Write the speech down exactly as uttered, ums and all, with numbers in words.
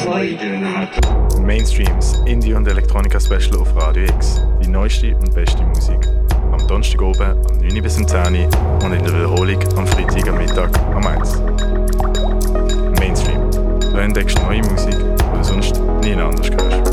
Mainstreams, Indie und Elektronika Special auf Radio X. Die neueste und beste Musik. Am Donnerstag oben, am neun bis zehn und in der Wiederholung am Freitag am Mittag am eins. Mainstream. Du entdeckst neue Musik, die du sonst nie anders hörst.